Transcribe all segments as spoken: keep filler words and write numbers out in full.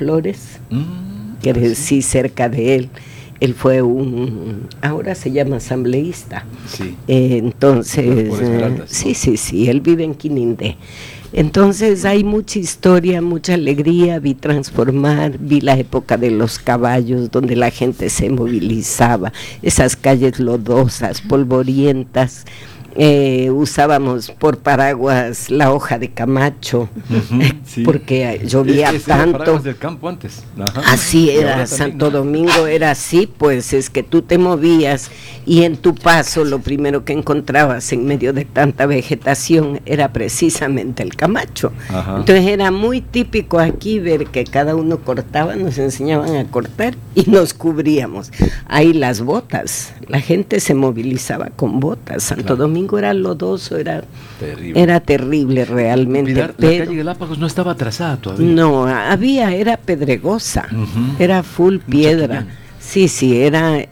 Miraflores, Mm, crecí sí. cerca de él. Él fue un, ahora se llama asambleísta. Sí. Eh, entonces, por Esmeraldas, ¿no? sí, sí, sí, él vive en Quinindé. Entonces hay mucha historia, mucha alegría, vi transformar, vi la época de los caballos, donde la gente se movilizaba, esas calles lodosas, polvorientas. Eh, usábamos por paraguas la hoja de Camacho, uh-huh, sí. porque llovía es, es tanto. Paraguas del campo antes. Ajá. Así era, Santo también, ¿no? Domingo era así, pues es que tú te movías y en tu paso lo primero que encontrabas en medio de tanta vegetación era precisamente el Camacho. Ajá. Entonces era muy típico aquí ver que cada uno cortaba, nos enseñaban a cortar y nos cubríamos. Ahí las botas, la gente se movilizaba con botas. Santo claro. Domingo era lodoso, era terrible, era terrible realmente. Pilar, pero, la calle Galápagos no estaba trazada todavía. No, había, era pedregosa, uh-huh. era full piedra. Sí, sí, era,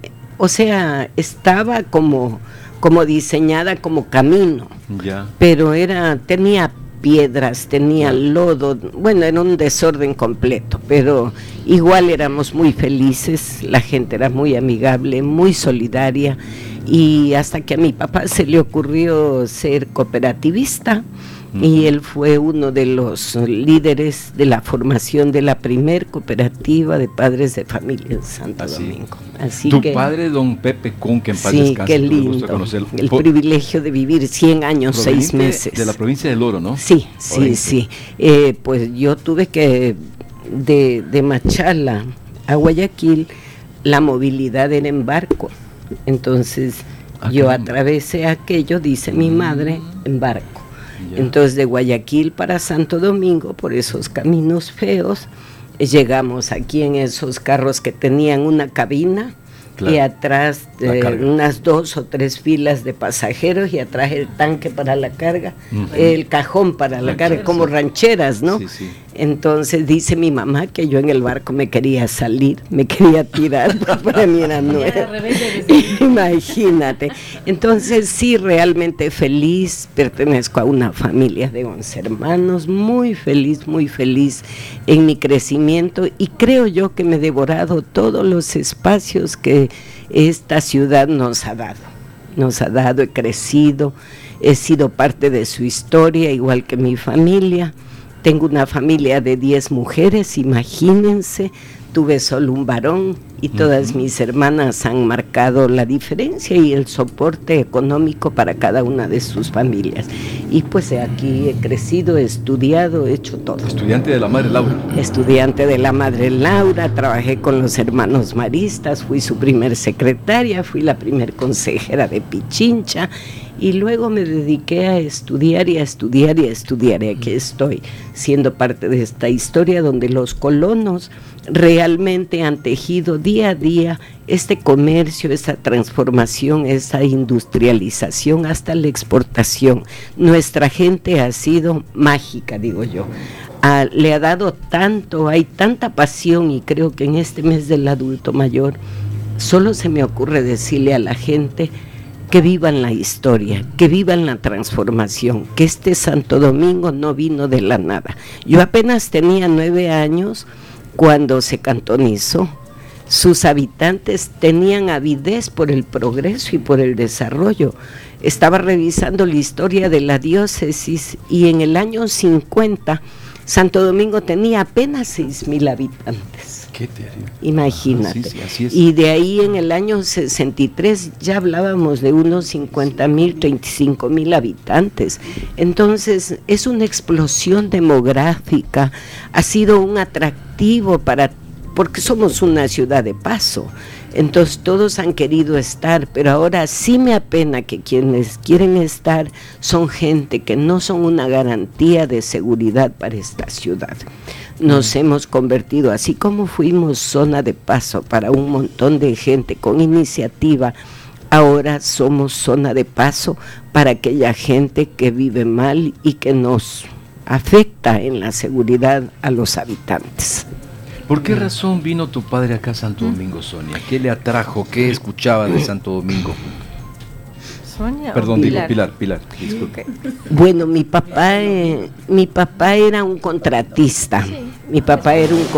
o sea, estaba como, como diseñada como camino, ya. Pero era, tenía piedras, tenía lodo, bueno, era un desorden completo, pero igual éramos muy felices, la gente era muy amigable, muy solidaria. Y hasta que a mi papá se le ocurrió ser cooperativista, uh-huh. y él fue uno de los líderes de la formación de la primer cooperativa de padres de familia en Santo Así. Domingo. Así tu que, padre, don Pepe Con, que en paz sí, descanse, qué lindo, el Por, privilegio de vivir cien años, seis meses. De la provincia del Oro, ¿no? Sí, sí, Orense. sí. Eh, pues yo tuve que, de, de Machala a Guayaquil, la movilidad era en barco. Entonces ah, yo caramba. atravesé aquello, dice mi madre, en barco. Yeah. Entonces de Guayaquil para Santo Domingo, por esos caminos feos, llegamos aquí en esos carros que tenían una cabina, claro. y atrás eh, unas dos o tres filas de pasajeros y atrás el tanque para la carga, uh-huh. el cajón para la carga, como rancheras, ¿no? Sí, sí. Entonces dice mi mamá que yo en el barco me quería salir, me quería tirar, para mí era nueva. Imagínate. Entonces sí, realmente feliz, pertenezco a una familia de once hermanos, muy feliz, muy feliz en mi crecimiento y creo yo que me he devorado todos los espacios que esta ciudad nos ha dado, nos ha dado, he crecido, he sido parte de su historia, igual que mi familia. Tengo una familia de diez mujeres, imagínense, tuve solo un varón y todas uh-huh. mis hermanas han marcado la diferencia y el soporte económico para cada una de sus familias. Y pues aquí he crecido, he estudiado, he hecho todo. Estudiante de la Madre Laura. Estudiante de la Madre Laura, trabajé con los hermanos maristas, fui su primer secretaria, fui la primer consejera de Pichincha. Y luego me dediqué a estudiar y a estudiar y a estudiar, y aquí estoy, siendo parte de esta historia donde los colonos realmente han tejido día a día este comercio, esta transformación, esta industrialización hasta la exportación. Nuestra gente ha sido mágica, digo yo. Ah, le ha dado tanto, hay tanta pasión y creo que en este mes del adulto mayor solo se me ocurre decirle a la gente que vivan la historia, que vivan la transformación, que este Santo Domingo no vino de la nada. Yo apenas tenía nueve años cuando se cantonizó. Sus habitantes tenían avidez por el progreso y por el desarrollo. Estaba revisando la historia de la diócesis y en el año cincuenta Santo Domingo tenía apenas seis mil habitantes. Qué terrible. Imagínate. Ah, sí, sí, así es. Y de ahí en el año sesenta y tres ya hablábamos de unos cincuenta mil, treinta y cinco mil habitantes. Entonces es una explosión demográfica, ha sido un atractivo para, porque somos una ciudad de paso. Entonces todos han querido estar, pero ahora sí me apena que quienes quieren estar son gente que no son una garantía de seguridad para esta ciudad. Nos mm. hemos convertido, así como fuimos zona de paso para un montón de gente con iniciativa, ahora somos zona de paso para aquella gente que vive mal y que nos afecta en la seguridad a los habitantes. ¿Por qué razón vino tu padre acá a Santo Domingo, Sonia? ¿Qué le atrajo? ¿Qué escuchaba de Santo Domingo? Sonia. Perdón, Pilar. digo Pilar, Pilar, disculpe. Bueno, mi papá, eh, mi papá era un contratista. Sí. Mi papá era un